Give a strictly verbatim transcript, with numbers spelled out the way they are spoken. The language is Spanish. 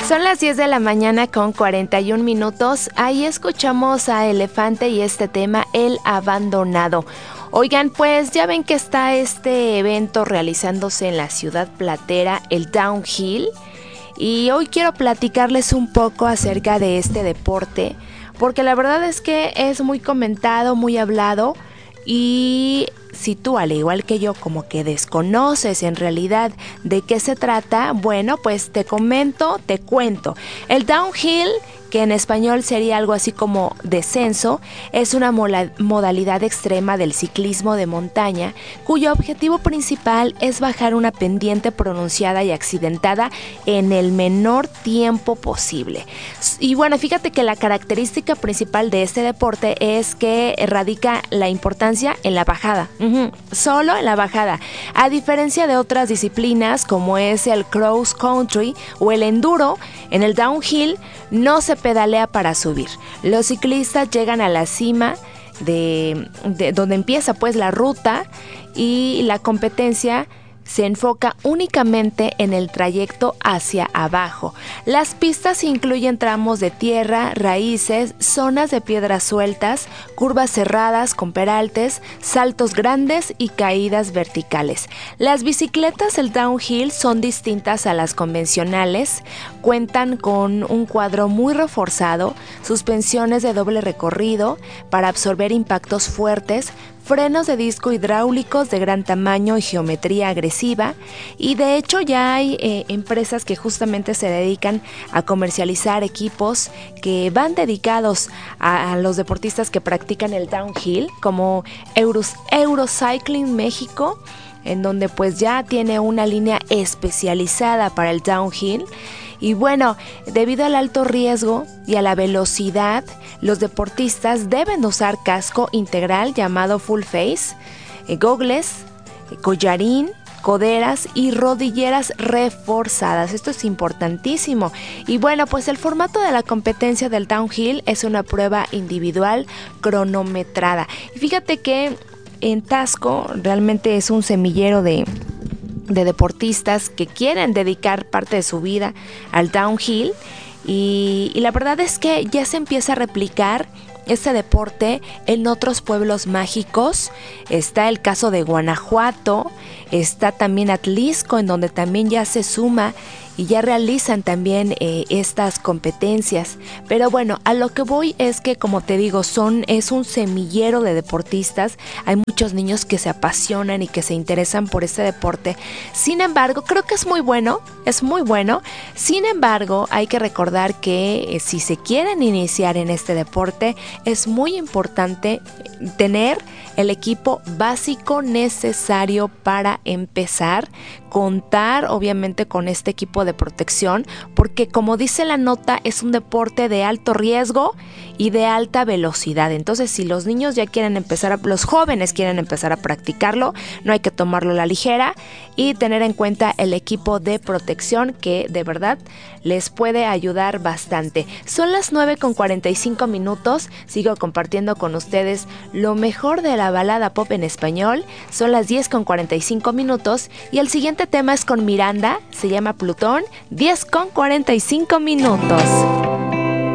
Son las diez de la mañana con cuarenta y un minutos. Ahí escuchamos a Elefante y este tema, El Abandonado. Oigan, pues ya ven que está este evento realizándose en la ciudad platera, el Downhill. Y hoy quiero platicarles un poco acerca de este deporte, porque la verdad es que es muy comentado, muy hablado. Y si tú, al igual que yo, como que desconoces en realidad de qué se trata, bueno, pues te comento, te cuento. El downhill, que en español sería algo así como descenso, es una mola- modalidad extrema del ciclismo de montaña, cuyo objetivo principal es bajar una pendiente pronunciada y accidentada en el menor tiempo posible. Y bueno, fíjate que la característica principal de este deporte es que radica la importancia en la bajada, uh-huh, solo en la bajada, a diferencia de otras disciplinas como es el cross country o el enduro. En el downhill no se pedalea para subir. Los ciclistas llegan a la cima de, de donde empieza pues la ruta, y la competencia se enfoca únicamente en el trayecto hacia abajo. Las pistas incluyen tramos de tierra, raíces, zonas de piedras sueltas, curvas cerradas con peraltes, saltos grandes y caídas verticales. Las bicicletas del downhill son distintas a las convencionales, cuentan con un cuadro muy reforzado, suspensiones de doble recorrido para absorber impactos fuertes, frenos de disco hidráulicos de gran tamaño y geometría agresiva, y de hecho ya hay eh, empresas que justamente se dedican a comercializar equipos que van dedicados a, a los deportistas que practican el downhill, como Euros, Eurocycling México, en donde pues ya tiene una línea especializada para el downhill. Y bueno, debido al alto riesgo y a la velocidad, los deportistas deben usar casco integral llamado full face, eh, gogles, eh, collarín, coderas y rodilleras reforzadas. Esto es importantísimo. Y bueno, pues el formato de la competencia del downhill es una prueba individual cronometrada. Y fíjate que en Taxco realmente es un semillero de... de deportistas que quieren dedicar parte de su vida al downhill, y, y la verdad es que ya se empieza a replicar este deporte en otros pueblos mágicos. Está el caso de Guanajuato, está también Atlisco, en donde también ya se suma y ya realizan también eh, estas competencias. Pero bueno, a lo que voy es que, como te digo, son es un semillero de deportistas. Hay muchos niños que se apasionan y que se interesan por este deporte. Sin embargo, creo que es muy bueno, es muy bueno. Sin embargo, hay que recordar que eh, si se quieren iniciar en este deporte, es muy importante tener el equipo básico necesario para empezar, contar obviamente con este equipo de protección, porque como dice la nota, es un deporte de alto riesgo y de alta velocidad. Entonces, si los niños ya quieren empezar, a, los jóvenes quieren empezar a practicarlo, no hay que tomarlo a la ligera y tener en cuenta el equipo de protección, que de verdad les puede ayudar bastante. Son las nueve con cuarenta y cinco minutos, sigo compartiendo con ustedes lo mejor de la balada pop en español. Son las diez con cuarenta y cinco minutos y el siguiente tema es con Miranda, se llama Plutón. Diez con cuarenta y cinco minutos.